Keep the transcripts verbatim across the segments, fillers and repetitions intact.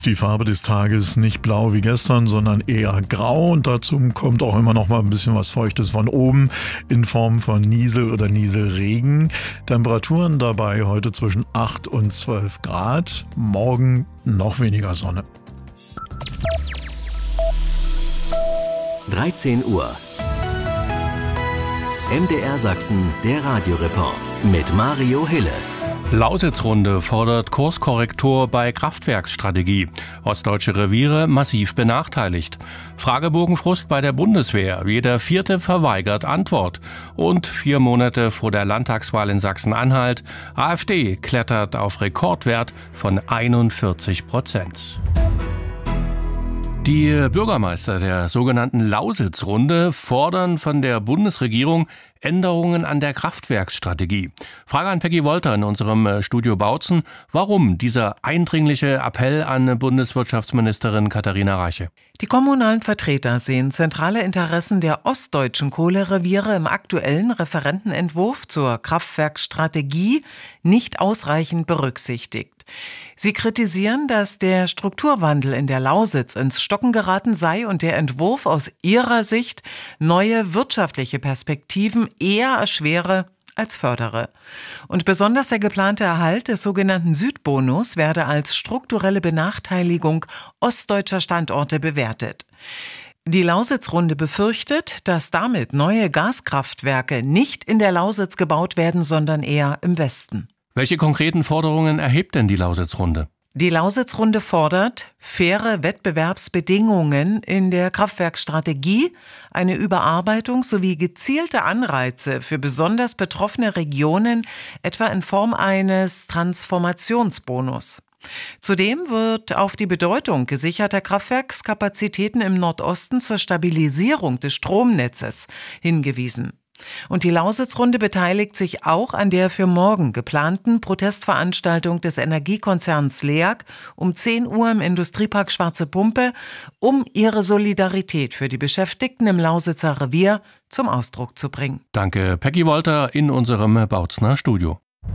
Die Farbe des Tages nicht blau wie gestern, sondern eher grau, und dazu kommt auch immer noch mal ein bisschen was Feuchtes von oben in Form von Niesel oder Nieselregen. Temperaturen dabei heute zwischen acht und zwölf Grad, morgen noch weniger Sonne. dreizehn Uhr. M D R Sachsen, der Radioreport mit Mario Hille. Lausitzrunde fordert Kurskorrektur bei Kraftwerksstrategie. Ostdeutsche Reviere massiv benachteiligt. Fragebogenfrust bei der Bundeswehr. Jeder Vierte verweigert Antwort. Und vier Monate vor der Landtagswahl in Sachsen-Anhalt. AfD klettert auf Rekordwert von einundvierzig Prozent. Die Bürgermeister der sogenannten Lausitzrunde fordern von der Bundesregierung Änderungen an der Kraftwerksstrategie. Frage an Peggy Wolter in unserem Studio Bautzen. Warum dieser eindringliche Appell an Bundeswirtschaftsministerin Katharina Reiche? Die kommunalen Vertreter sehen zentrale Interessen der ostdeutschen Kohlereviere im aktuellen Referentenentwurf zur Kraftwerksstrategie nicht ausreichend berücksichtigt. Sie kritisieren, dass der Strukturwandel in der Lausitz ins Stocken geraten sei und der Entwurf aus ihrer Sicht neue wirtschaftliche Perspektiven eher erschwere als fördere. Und besonders der geplante Erhalt des sogenannten Südbonus werde als strukturelle Benachteiligung ostdeutscher Standorte bewertet. Die Lausitzrunde befürchtet, dass damit neue Gaskraftwerke nicht in der Lausitz gebaut werden, sondern eher im Westen. Welche konkreten Forderungen erhebt denn die Lausitzrunde? Die Lausitzrunde fordert faire Wettbewerbsbedingungen in der Kraftwerksstrategie, eine Überarbeitung sowie gezielte Anreize für besonders betroffene Regionen, etwa in Form eines Transformationsbonus. Zudem wird auf die Bedeutung gesicherter Kraftwerkskapazitäten im Nordosten zur Stabilisierung des Stromnetzes hingewiesen. Und die Lausitzrunde beteiligt sich auch an der für morgen geplanten Protestveranstaltung des Energiekonzerns LEAG um zehn Uhr im Industriepark Schwarze Pumpe, um ihre Solidarität für die Beschäftigten im Lausitzer Revier zum Ausdruck zu bringen. Danke, Peggy Wolter in unserem Bautzner Studio.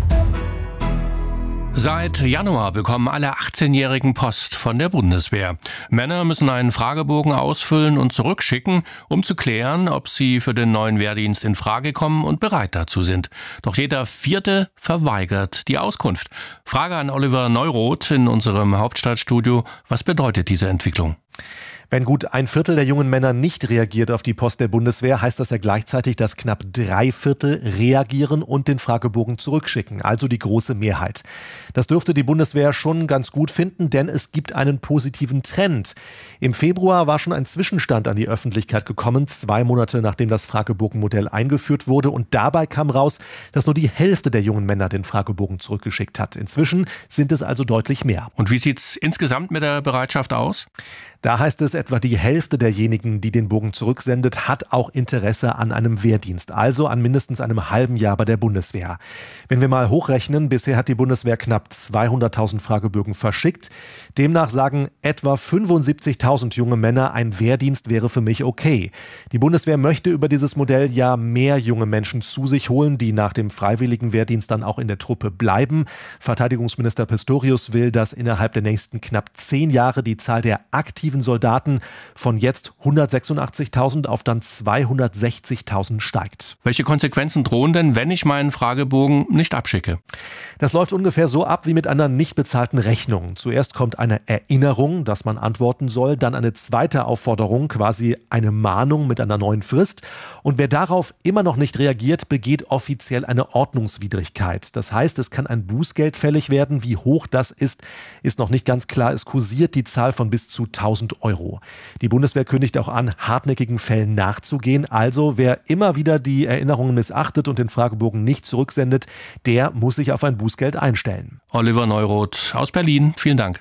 Seit Januar bekommen alle achtzehnjährigen Post von der Bundeswehr. Männer müssen einen Fragebogen ausfüllen und zurückschicken, um zu klären, ob sie für den neuen Wehrdienst in Frage kommen und bereit dazu sind. Doch jeder Vierte verweigert die Auskunft. Frage an Oliver Neuroth in unserem Hauptstadtstudio. Was bedeutet diese Entwicklung? Wenn gut ein Viertel der jungen Männer nicht reagiert auf die Post der Bundeswehr, heißt das ja gleichzeitig, dass knapp drei Viertel reagieren und den Fragebogen zurückschicken, also die große Mehrheit. Das dürfte die Bundeswehr schon ganz gut finden, denn es gibt einen positiven Trend. Im Februar war schon ein Zwischenstand an die Öffentlichkeit gekommen, zwei Monate nachdem das Fragebogenmodell eingeführt wurde, und dabei kam raus, dass nur die Hälfte der jungen Männer den Fragebogen zurückgeschickt hat. Inzwischen sind es also deutlich mehr. Und wie sieht's insgesamt mit der Bereitschaft aus? Da heißt es, etwa die Hälfte derjenigen, die den Bogen zurücksendet, hat auch Interesse an einem Wehrdienst, also an mindestens einem halben Jahr bei der Bundeswehr. Wenn wir mal hochrechnen, bisher hat die Bundeswehr knapp zweihunderttausend Fragebögen verschickt. Demnach sagen etwa fünfundsiebzigtausend junge Männer, ein Wehrdienst wäre für mich okay. Die Bundeswehr möchte über dieses Modell ja mehr junge Menschen zu sich holen, die nach dem freiwilligen Wehrdienst dann auch in der Truppe bleiben. Verteidigungsminister Pistorius will, dass innerhalb der nächsten knapp zehn Jahre die Zahl der aktiven Soldaten von jetzt hundertsechsundachtzigtausend auf dann zweihundertsechzigtausend steigt. Welche Konsequenzen drohen denn, wenn ich meinen Fragebogen nicht abschicke? Das läuft ungefähr so ab wie mit einer nicht bezahlten Rechnung. Zuerst kommt eine Erinnerung, dass man antworten soll, dann eine zweite Aufforderung, quasi eine Mahnung mit einer neuen Frist. Und wer darauf immer noch nicht reagiert, begeht offiziell eine Ordnungswidrigkeit. Das heißt, es kann ein Bußgeld fällig werden. Wie hoch das ist, ist noch nicht ganz klar. Es kursiert die Zahl von bis zu tausend Euro. Die Bundeswehr kündigt auch an, hartnäckigen Fällen nachzugehen. Also wer immer wieder die Erinnerungen missachtet und den Fragebogen nicht zurücksendet, der muss sich auf ein Bußgeld einstellen. Oliver Neuroth aus Berlin, vielen Dank.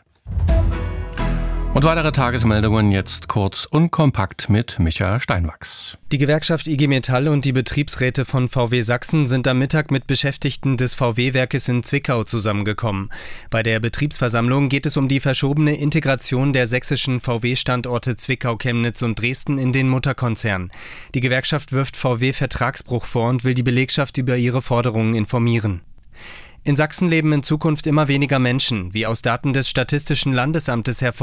Und weitere Tagesmeldungen jetzt kurz und kompakt mit Micha Steinwachs. Die Gewerkschaft I G Metall und die Betriebsräte von V W Sachsen sind am Mittag mit Beschäftigten des V W-Werkes in Zwickau zusammengekommen. Bei der Betriebsversammlung geht es um die verschobene Integration der sächsischen V W-Standorte Zwickau, Chemnitz und Dresden in den Mutterkonzern. Die Gewerkschaft wirft V W Vertragsbruch vor und will die Belegschaft über ihre Forderungen informieren. In Sachsen leben in Zukunft immer weniger Menschen, wie aus Daten des Statistischen Landesamtes hervor